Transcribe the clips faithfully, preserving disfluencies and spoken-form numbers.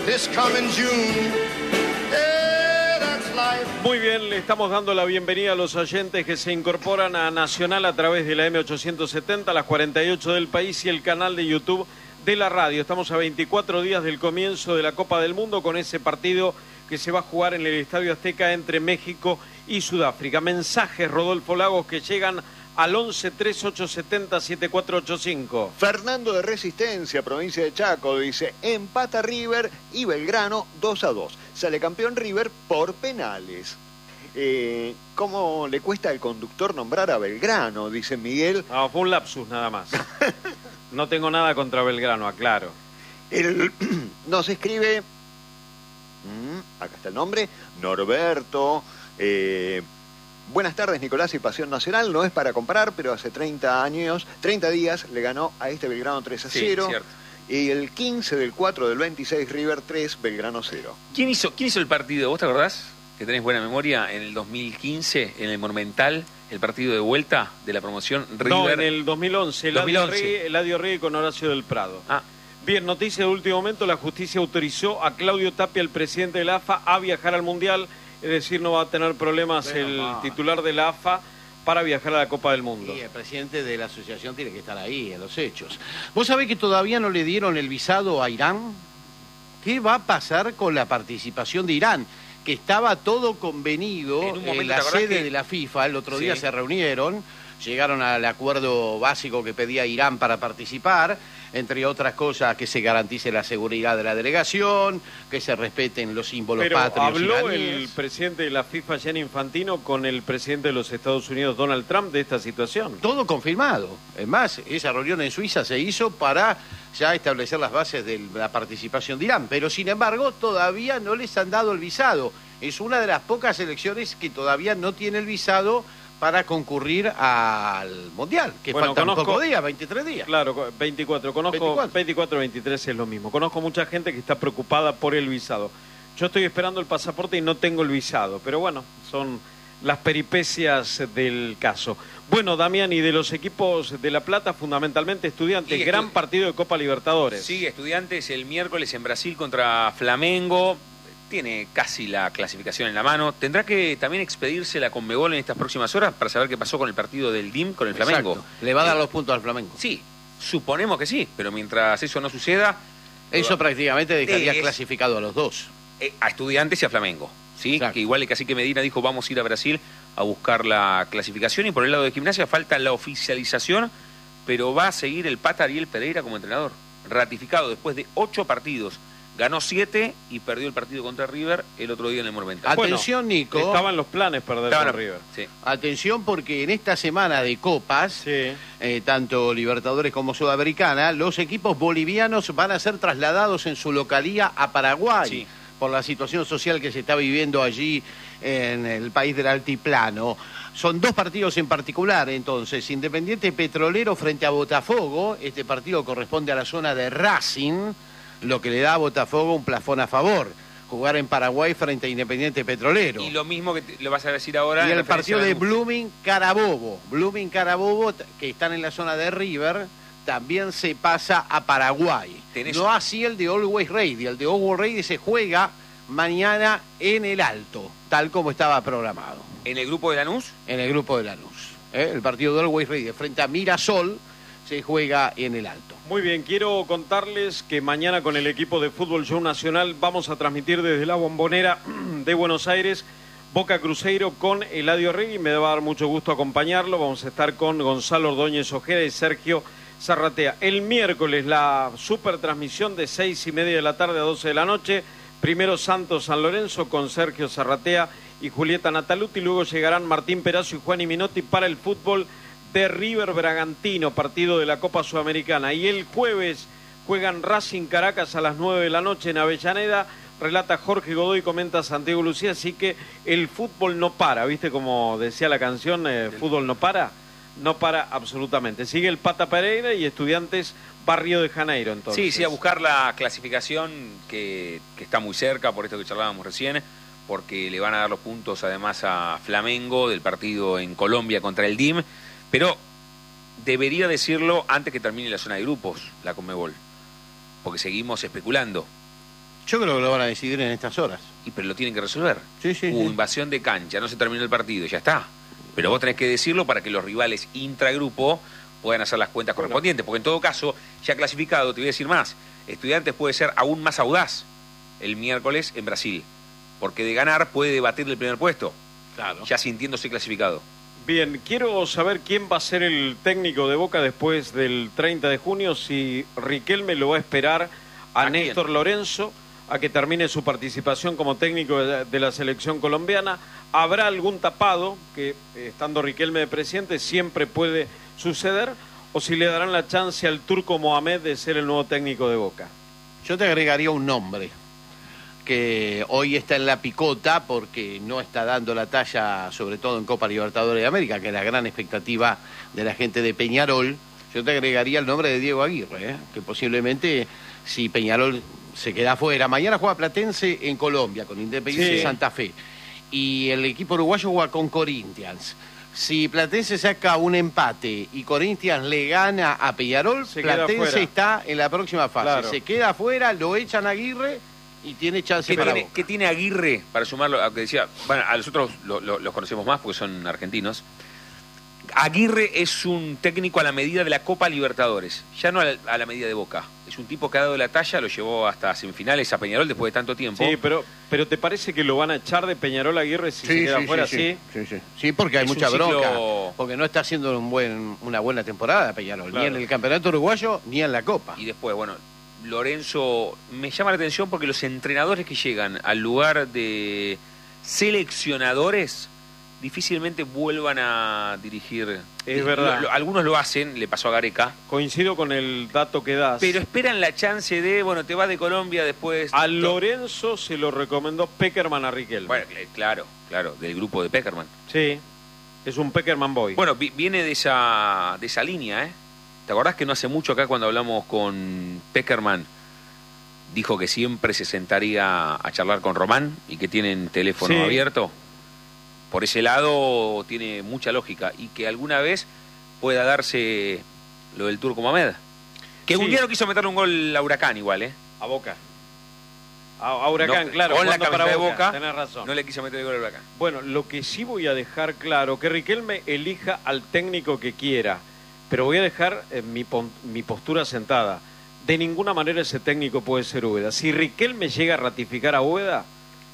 this coming June. Yeah, that's life. Muy bien, le estamos dando la bienvenida a los oyentes que se incorporan a Nacional a través de la eme ochocientos setenta, las cuarenta y ocho del país y el canal de YouTube de la radio. Estamos a veinticuatro días del comienzo de la Copa del Mundo con ese partido que se va a jugar en el Estadio Azteca entre México y Sudáfrica. Mensajes, Rodolfo Lagos, que llegan al once tres ocho siete cero siete cuatro ocho cinco. Fernando de Resistencia, provincia de Chaco, dice: empata River y Belgrano dos a dos. Sale campeón River por penales. Eh, ¿Cómo le cuesta al conductor nombrar a Belgrano? Dice Miguel. No, fue un lapsus nada más. No tengo nada contra Belgrano, aclaro. El, nos escribe, mmm, acá está el nombre, Norberto. Eh, buenas tardes, Nicolás y Pasión Nacional. No es para comparar, pero hace treinta años, treinta días le ganó a este Belgrano tres a cero. Sí, cierto. Y el quince del cuatro del veintiséis, River tres, Belgrano cero. ¿Quién hizo, ¿Quién hizo el partido? ¿Vos te acordás? Que tenés buena memoria, en el dos mil quince, en el Monumental, el partido de vuelta de la promoción River. No, en el dos mil once, Eladio dos mil once. Rey, Eladio Rey con Horacio del Prado. Ah. Bien, noticia de último momento, la justicia autorizó a Claudio Tapia, el presidente de la A F A, a viajar al Mundial, es decir, no va a tener problemas Bueno, el va. titular de la A F A para viajar a la Copa del Mundo. Y el presidente de la asociación tiene que estar ahí, en los hechos. ¿Vos sabés que todavía no le dieron el visado a Irán? ¿Qué va a pasar con la participación de Irán? Que estaba todo convenido En un momento, en la ¿te acordás sede que- de la FIFA. El otro Sí. día se reunieron, llegaron al acuerdo básico que pedía Irán para participar, entre otras cosas que se garantice la seguridad de la delegación, que se respeten los símbolos Pero patrios habló iraníes. el presidente de la FIFA, Gianni Infantino, con el presidente de los Estados Unidos, Donald Trump, de esta situación. Todo confirmado. Es más, esa reunión en Suiza se hizo para ya establecer las bases de la participación de Irán. Pero, sin embargo, todavía no les han dado el visado. Es una de las pocas elecciones que todavía no tiene el visado para concurrir al Mundial, que Bueno, faltan conozco- pocos días, veintitrés días. Claro, veinticuatro. Conozco veinticuatro. veinticuatro, veintitrés es lo mismo. Conozco mucha gente que está preocupada por el visado. Yo estoy esperando el pasaporte y no tengo el visado. Pero bueno, son las peripecias del caso. Bueno, Damián, y de los equipos de La Plata, fundamentalmente Estudiantes, Y gran estu- partido de Copa Libertadores. Sí, Estudiantes el miércoles en Brasil contra Flamengo. Tiene casi la clasificación en la mano. Tendrá que también expedirse la Conmebol en estas próximas horas para saber qué pasó con el partido del D I M con el Flamengo. Exacto. Le va a dar Eh, los puntos al Flamengo. Sí, suponemos que sí, pero mientras eso no suceda, Eso prácticamente dejaría Sí, es- clasificado a los dos. eh, a Estudiantes y a Flamengo. ¿Sí? Exacto. Que igual el cacique Medina dijo vamos a ir a Brasil a buscar la clasificación, y por el lado de Gimnasia falta la oficialización, pero va a seguir el Pata Ariel Pereira como entrenador, ratificado después de ocho partidos. Ganó siete y perdió el partido contra River el otro día en el Monumental. Bueno, Atención, Nico. Estaban los planes perder Estaban- con River. Sí. Atención, porque en esta semana de copas, Sí. eh, tanto Libertadores como Sudamericana, los equipos bolivianos van a ser trasladados en su localía a Paraguay, Sí. por la situación social que se está viviendo allí en el país del altiplano. Son dos partidos en particular, entonces, Independiente Petrolero frente a Botafogo. Este partido corresponde a la zona de Racing, lo que le da a Botafogo un plafón a favor. Jugar en Paraguay frente a Independiente Petrolero. Y lo mismo que te- lo vas a decir ahora. Y en el referencia partido a de Lanús. Blooming Carabobo. Blooming Carabobo, t- que están en la zona de River, también se pasa a Paraguay. Tenés- No así el de Always Ready. El de Always Ready se juega mañana en el Alto, tal como estaba programado, En el grupo de Lanús. en el grupo de Lanús. ¿eh? El partido de Always Ready frente a Mirasol se juega en el Alto. Muy bien, quiero contarles que mañana con el equipo de Fútbol Show Nacional vamos a transmitir desde la Bombonera de Buenos Aires Boca Cruzeiro con Eladio Regui. Me va a dar mucho gusto acompañarlo. Vamos a estar con Gonzalo Ordóñez Ojeda y Sergio Zarratea. El miércoles la super transmisión de seis y media de la tarde a doce de la noche. Primero Santos San Lorenzo con Sergio Zarratea y Julieta Nataluti. Luego llegarán Martín Perazo y Juan Minotti para el fútbol de River Bragantino, partido de la Copa Sudamericana. Y el jueves juegan Racing Caracas a las nueve de la noche en Avellaneda. Relata Jorge Godoy, comenta Santiago Lucía, así que el fútbol no para, ¿viste? Como decía la canción, eh, fútbol no para, no para absolutamente. Sigue el Pata Pereira y Estudiantes va a Río de Janeiro, entonces. Sí, sí, a buscar la clasificación que, que está muy cerca, por esto que charlábamos recién, porque le van a dar los puntos además a Flamengo del partido en Colombia contra el D I M, pero debería decirlo antes que termine la zona de grupos, la Conmebol, porque seguimos especulando. Yo creo que lo van a decidir en estas horas. Y pero lo tienen que resolver. Sí, sí, Hubo sí. invasión de cancha, no se terminó el partido, ya está. Pero vos tenés que decirlo para que los rivales intragrupo puedan hacer las cuentas Bueno. correspondientes. Porque en todo caso, ya clasificado, te voy a decir más, Estudiantes puede ser aún más audaz el miércoles en Brasil. Porque de ganar puede debatir el primer puesto, Claro. ya sintiéndose clasificado. Bien, quiero saber quién va a ser el técnico de Boca después del treinta de junio, si Riquelme lo va a esperar a, ¿A quién? Néstor Lorenzo a que termine su participación como técnico de, de la selección colombiana. ¿Habrá algún tapado que, eh, estando Riquelme de presidente, siempre puede suceder? ¿O si le darán la chance al turco Mohamed de ser el nuevo técnico de Boca? Yo te agregaría un nombre que hoy está en la picota porque no está dando la talla, sobre todo en Copa Libertadores de América, que es la gran expectativa de la gente de Peñarol. Yo te agregaría el nombre de Diego Aguirre, ¿eh? Que posiblemente, si Peñarol se queda afuera, mañana juega Platense en Colombia con Independiente Sí. de Santa Fe y el equipo uruguayo juega con Corinthians. Si Platense saca un empate y Corinthians le gana a Peñarol, Se queda Platense afuera. está en la próxima fase. Claro. Se queda afuera, lo echan a Aguirre y tiene chance ¿Qué para tiene, Boca. qué tiene Aguirre, para sumarlo a lo que decía? Bueno, a los otros lo- lo- los conocemos más porque son argentinos. Aguirre es un técnico a la medida de la Copa Libertadores, ya no a la, a la medida de Boca. Es un tipo que ha dado la talla, lo llevó hasta semifinales a Peñarol después de tanto tiempo. Sí, pero, pero ¿te parece que lo van a echar de Peñarol a Aguirre si se queda afuera así? sí, sí. Sí, porque hay Es un mucha ciclo- bronca. Porque no está haciendo un buen, una buena temporada Peñarol, Claro. ni en el campeonato uruguayo ni en la Copa. Y después, bueno, Lorenzo, me llama la atención porque los entrenadores que llegan al lugar de seleccionadores difícilmente vuelvan a dirigir. Es verdad. Lo- lo- algunos lo hacen, le pasó a Gareca, Coincido con el dato que das. pero esperan la chance de, bueno, te vas de Colombia después. A Lorenzo se lo recomendó Peckerman a Riquelme. Bueno, cl- claro, claro, del grupo de Peckerman. Sí, es un Peckerman boy. Bueno, vi- viene de esa, de esa línea, ¿eh? ¿Te acordás que no hace mucho acá cuando hablamos con Peckerman dijo que siempre se sentaría a charlar con Román y que tienen teléfono Sí. abierto? Por ese lado tiene mucha lógica y que alguna vez pueda darse lo del Turco Mohamed. Que Sí. un día no quiso meterle un gol a Huracán igual, ¿eh? A Boca. A, a Huracán, No, claro. con la jugando camiseta para de Boca, Boca, tenés razón. no le quiso meter el gol a Huracán. Bueno, lo que sí voy a dejar claro, que Riquelme elija al técnico que quiera, pero voy a dejar eh, mi, pon- mi postura sentada. De ninguna manera ese técnico puede ser Úbeda. Si Riquelme llega a ratificar a Úbeda,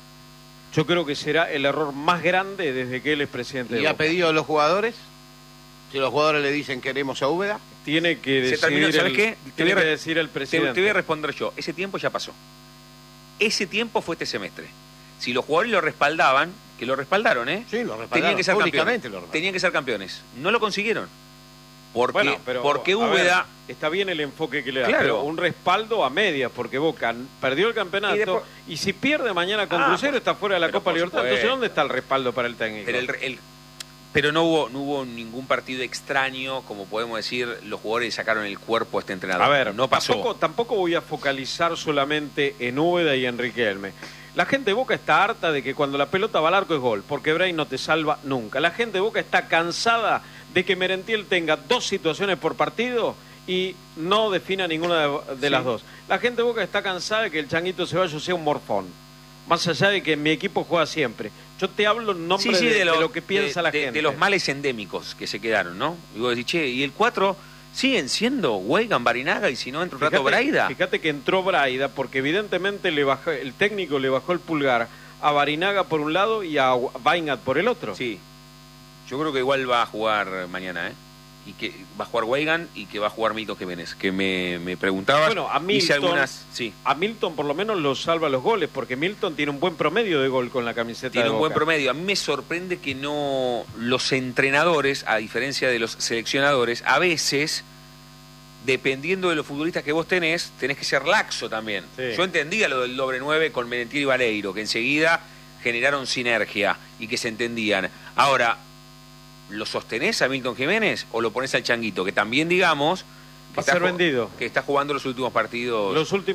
yo creo que será el error más grande desde que él es presidente de ¿Y ha Boca. pedido a los jugadores? Si los jugadores le dicen queremos a Úbeda. Tiene que Se decidir, terminó, ¿sabes el, qué? Te tiene voy a que re- decir el Te, presidente. te voy a responder yo. Ese tiempo ya pasó. Ese tiempo fue este semestre. Si los jugadores lo respaldaban, que lo respaldaron, ¿eh? Sí, lo respaldaron. Tenían que ser Públicamente campeones. lo respaldaron. Tenían que ser campeones. No lo consiguieron. Porque, Bueno, pero, porque a ver, Úbeda... está bien el enfoque que le da, Claro. pero un respaldo a medias, porque Boca perdió el campeonato Y y, después- si pierde mañana con Ah, Crucero por- está fuera de la pero Copa por Libertad. supuesto. Entonces, ¿dónde está el respaldo para el técnico? Pero, el, el- pero no hubo no hubo ningún partido extraño, como podemos decir, los jugadores sacaron el cuerpo a este entrenador. A ver, no pasó. Tampoco, tampoco voy a focalizar solamente en Úbeda y en Riquelme. La gente de Boca está harta de que cuando la pelota va al arco es gol, porque Bray no te salva nunca. La gente de Boca está cansada de que Merentiel tenga dos situaciones por partido y no defina ninguna de, de Sí. las dos. La gente de Boca está cansada de que el Changuito Ceballos sea un morfón. Más allá de que mi equipo juega siempre. Yo te hablo en nombre Sí, sí, de, de, lo, de lo que piensa de- la de- gente. de los males endémicos que se quedaron, ¿no? Y vos decís, che, y el cuatro siguen siendo Weigan, Barinaga y si no entra un rato Braida. Fíjate que entró Braida porque evidentemente le bajó, el técnico le bajó el pulgar a Barinaga por un lado y a Weingart por el otro. Sí. Yo creo que igual va a jugar mañana, ¿eh? Y que va a jugar Weigan y que va a jugar Milton Jiménez, que me, me preguntabas. Bueno, a hice Milton, algunas, sí. a Milton por lo menos lo salva los goles, porque Milton tiene un buen promedio de gol con la camiseta Tiene de un Boca. buen promedio. A mí me sorprende que no los entrenadores, a diferencia de los seleccionadores, a veces, dependiendo de los futbolistas que vos tenés, tenés que ser laxo también. Sí. Yo entendía lo del doble nueve con Merentiel y Valeiro, que enseguida generaron sinergia y que se entendían. Ahora, ¿lo sostenés a Milton Jiménez o lo pones al Changuito? Que también, digamos, que Va a ser ju- vendido. que está jugando los últimos partidos. Los últimos